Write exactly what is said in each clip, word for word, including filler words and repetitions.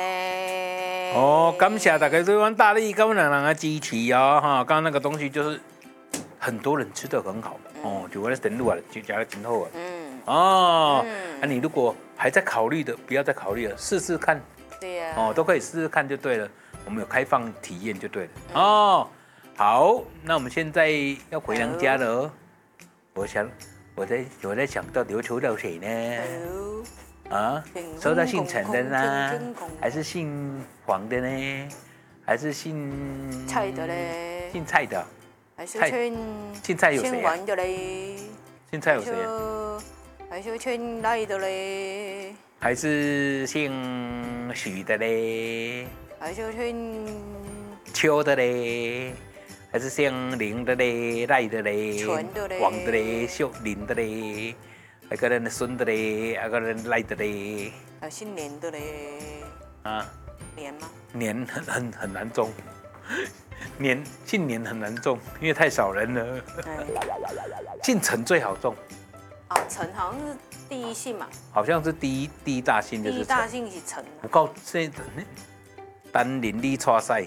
嘞。 哦，感谢大家对我大力高能人的支持哦，哈，刚刚那个东西就是很多人吃的很好哦，就为了登录啊，就加了今后啊。嗯。哦，那、啊、你如果还在考虑的，不要再考虑了，试试看。 对呀、啊。 哦，都可以试试看就对了，我们有开放体验就对了。嗯、哦，好，那我们现在要回娘家了哦。我想，我在我在想到底会抽到谁呢？啊，抽到姓陈的呢，还是姓黄的呢？还是姓蔡的嘞？ 姓蔡的？ 还是姓姓蔡有谁啊？ 姓王的嘞？ 姓蔡有谁啊？ 还是姓赖的嘞？ 还是姓许的嘞？ 还是姓邱的嘞？还是姓林的嘞？赖的嘞？ 纯的嘞？ 王的嘞？秀林的嘞？还有人孙的嘞？还有人赖的嘞？ 还姓年的嘞？ 啊？ 年吗？ 年很很很难中，年姓年很难中，因为太少人了。嗯、姓陈最好中。 哦，陈好像是第一姓嘛。 好像是第一第一大姓就是陈。 第一大姓是陈、啊。 我告这单林李蔡赛。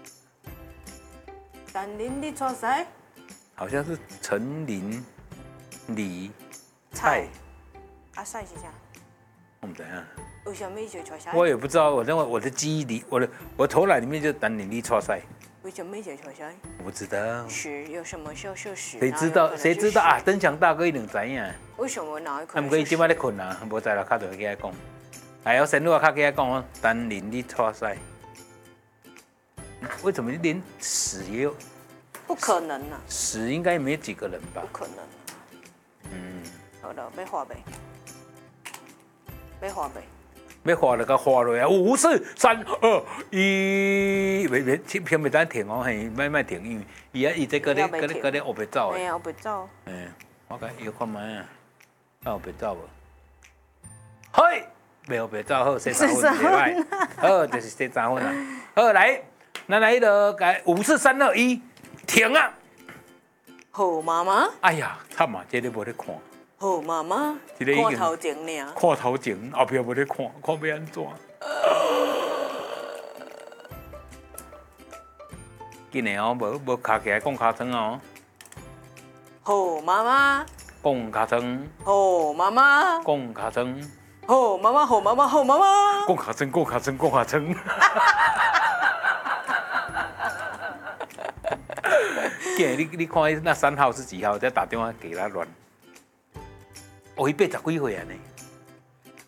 单林李蔡赛。 好像是陈林李蔡。 啊，赛是啥？ 我们等一下。 为什么就蔡赛？ 我也不知道，我认为我的记忆里，我的我头脑里面就单林李蔡赛。 为什么就蔡赛？ 我不知道。 屎有什么时是屎？ 谁知道？谁知道啊？登强大哥一定知影。 为什么哪一可能？ 啊，不过伊即摆咧困啊，无在啦，卡就去遐讲。哎，我神路啊，卡去遐讲哦，单林李蔡赛。为什么连屎也有？ 不可能啊！ 屎应该没几个人吧？ 不可能、啊。 嗯。 好了，要画呗，要画呗。 要画就甲画落啊！五四三二一，袂袂，偏袂当停哦，嘿，莫莫停，因为伊啊，伊这个咧，个咧，个咧后边走诶。哎呀，后边走。 嗯，我甲摇看卖啊，看后边走无？嘿，袂后边走好，洗三分袂歹，好，就是洗三分啦。好，来，咱来迄个改五四三二一，停啊！ 好妈妈。 哎呀，惨啊，这个无咧看。 好妈妈，看头前尔， 看头前，后壁无咧看，看要安怎？紧的哦，无无卡起来讲卡床哦。 好妈妈， 讲卡床。 好妈妈， 讲卡床。 好妈妈，好妈妈，好妈妈。 讲卡床，讲卡床，讲卡床。紧，你你看那三号是几号？再打电话给他乱。哦，伊八十几岁啊呢。